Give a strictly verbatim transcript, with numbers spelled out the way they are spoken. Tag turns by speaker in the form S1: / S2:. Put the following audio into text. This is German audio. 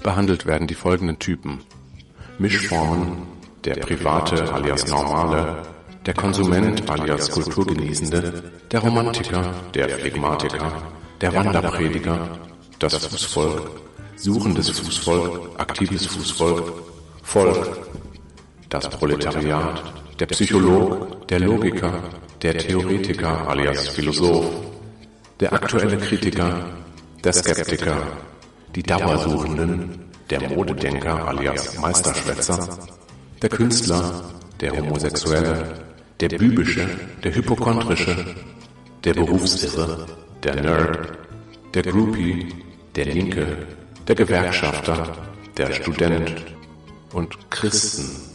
S1: Behandelt werden die folgenden Typen: Mischformen, der Private alias Normale, der Konsument alias Kulturgenießende, der Romantiker, der Phlegmatiker, der Wanderprediger, das Fußvolk, suchendes Fußvolk, aktives Fußvolk, Volk, das Proletariat, der Psycholog, der Logiker, der Theoretiker alias Philosoph, der aktuelle Kritiker, der Skeptiker, die Dauersuchenden, der Modedenker alias Meisterschwätzer, der Künstler, der Homosexuelle, der Bübische, der Hypochondrische, der Berufsirre, der Nerd, der Groupie, der Linke, der Gewerkschafter, der Student und Christen.